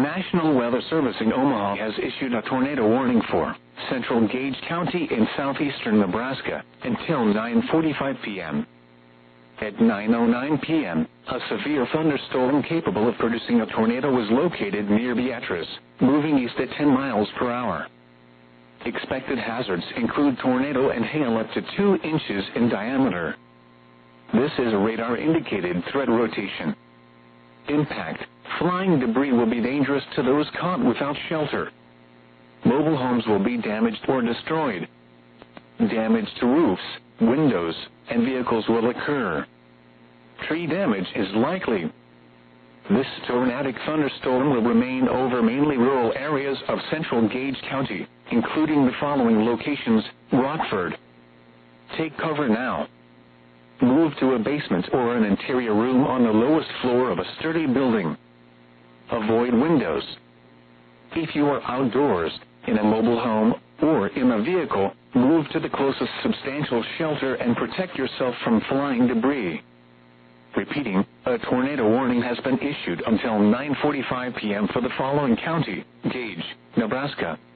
National Weather Service in Omaha has issued a tornado warning for central Gage County in southeastern Nebraska until 9:45 p.m. At 9:09 p.m., a severe thunderstorm capable of producing a tornado was located near Beatrice, moving east at 10 miles per hour. Expected hazards include tornado and hail up to 2 inches in diameter. This is a radar-indicated threat rotation. Impact: flying debris will be dangerous to those caught without shelter. Mobile homes will be damaged or destroyed. Damage to roofs, windows, and vehicles will occur. Tree damage is likely. This tornadic thunderstorm will remain over mainly rural areas of central Gage County, including the following locations: Rockford. Take cover now. Move to a basement or an interior room on the lowest floor of a sturdy building. Avoid windows. If you are outdoors, in a mobile home, or in a vehicle, move to the closest substantial shelter and protect yourself from flying debris. Repeating, a tornado warning has been issued until 9:45 p.m. for the following county: Gage, Nebraska,